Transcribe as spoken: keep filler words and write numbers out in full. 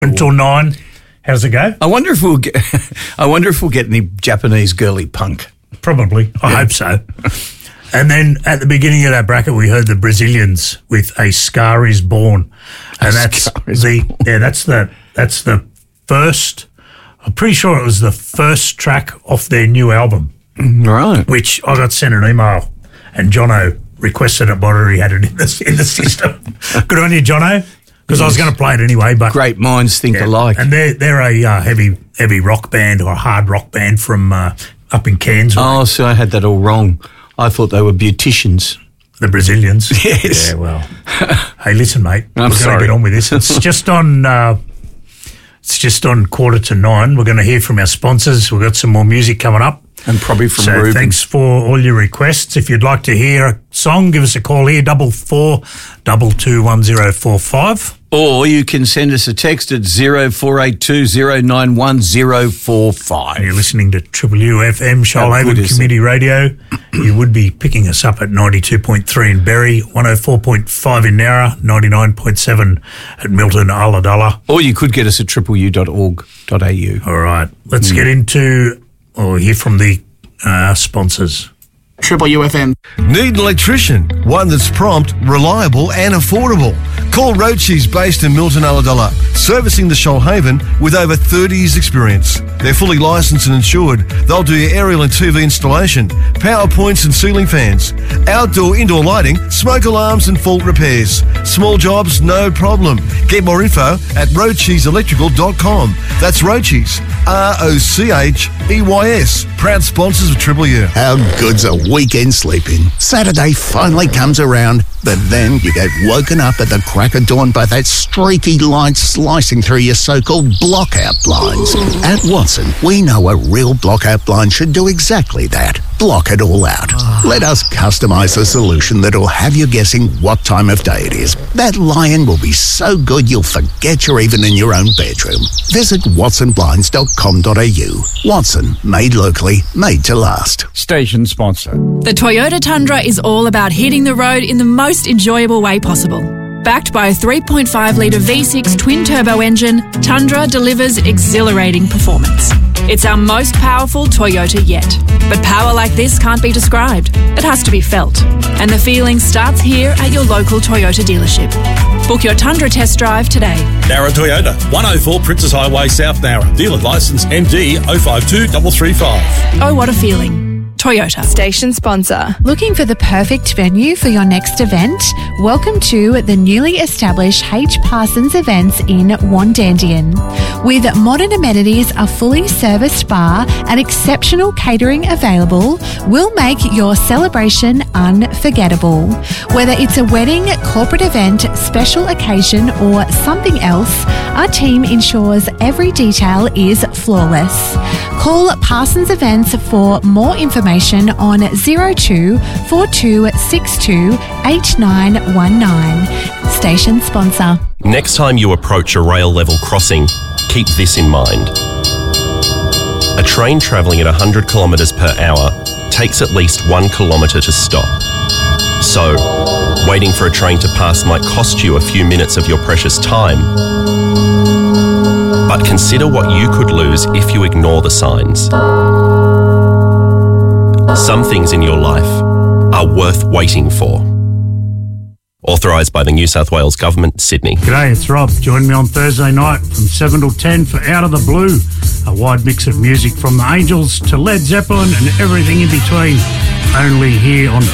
Until nine. How's it go? I wonder if we'll get. I wonder if we'll get any Japanese girly punk. Probably. I yeah. hope so. And then at the beginning of that bracket, we heard the Brazilians with "A Scar Is Born," and A that's Scar Is the Born. yeah, that's the that's the first. I'm pretty sure it was the first track off their new album. Right. Which I got sent an email, and Jono requested it, but I already had it in the in the system. Good on you, Jono. Because yes. I was going to play it anyway, but great minds think yeah. alike. And they're they're a uh, heavy heavy rock band or a hard rock band from uh, up in Cairns. Oh, so I had that all wrong. I thought they were beauticians. The Brazilians. Yes. Yeah. Well. Hey, listen, mate. I'm we're sorry. going to get on with this. It's just on. Uh, it's just on quarter to nine. We're going to hear from our sponsors. We've got some more music coming up. And probably from so Ruben. Thanks for all your requests. If you'd like to hear a song, give us a call here, double four, double two one zero four five. Or you can send us a text at zero four eight two zero nine one zero four five. You're listening to Triple U F M, Shoalhaven Community it? Radio. You would be picking us up at ninety-two point three in Berry, one oh four point five in Nowra, ninety-nine point seven at Milton, Ulladulla. Or you could get us at triple u dot org dot a u. All right, let's mm. get into or hear from the uh, sponsors. Triple U F M. Need an electrician? One that's prompt, reliable and affordable. Call Rochi's, based in Milton, Ulladulla, servicing the Shoalhaven with over thirty years experience. They're fully licensed and insured. They'll do your aerial and T V installation, power points and ceiling fans, outdoor, indoor lighting, smoke alarms and fault repairs. Small jobs, no problem. Get more info at rochis electrical dot com. That's Rochi's, R O C H E Y S. Proud sponsors of Triple U. How good's a weekend sleeping? Saturday finally comes around, but then you get woken up at the crack of dawn by that streaky light slicing through your so-called blockout blinds. At Watson, we know a real blockout blind should do exactly that. Block it all out. Let us customise a solution that'll have you guessing what time of day it is. That lion will be so good you'll forget you're even in your own bedroom. Visit watson blinds dot com dot a u. Watson, made locally, made to last. Station sponsor. The Toyota Tundra is all about hitting the road in the most enjoyable way possible. Backed by a three point five litre V six twin-turbo engine, Tundra delivers exhilarating performance. It's our most powerful Toyota yet. But power like this can't be described. It has to be felt. And the feeling starts here at your local Toyota dealership. Book your Tundra test drive today. Nowra Toyota, one oh four Princess Highway, South Nowra. Dealer licence M D oh five two three three five. Oh, what a feeling. Toyota. Station sponsor. Looking for the perfect venue for your next event? Welcome to the newly established H. Parsons Events in Wandandian. With modern amenities, a fully serviced bar and exceptional catering available, we'll make your celebration unforgettable. Whether it's a wedding, corporate event, special occasion or something else, our team ensures every detail is flawless. Call Parsons Events for more information on zero two four two six two eight nine one nine. Station sponsor. Next time you approach a rail level crossing, keep this in mind. A train travelling at one hundred kilometres per hour takes at least one kilometre to stop. So, waiting for a train to pass might cost you a few minutes of your precious time. But consider what you could lose if you ignore the signs. Some things in your life are worth waiting for. Authorised by the New South Wales Government, Sydney. G'day, it's Rob. Join me on Thursday night from seven till ten for Out of the Blue. A wide mix of music from the Angels to Led Zeppelin and everything in between. Only here on